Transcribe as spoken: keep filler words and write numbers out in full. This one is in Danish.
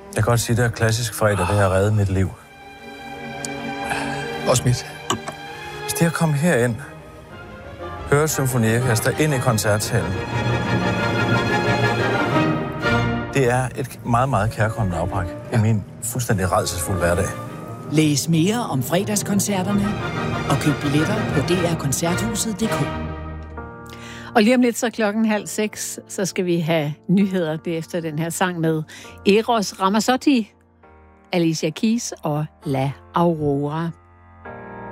Jeg kan godt sige, at det er klassisk fredag, det har reddet mit liv. Også mit. Hvis det at komme herind, høre et symfoniorkester ind i koncertsalen, det er et meget, meget kærkommet afbræk i min fuldstændig rædselsfulde hverdag. Læs mere om fredagskoncerterne og køb billetter på d r koncerthuset punktum d k. Og lige om lidt, så klokken halv seks, så skal vi have nyheder. Det er efter den her sang med Eros Ramazzotti, Alicia Keys og La Aurora.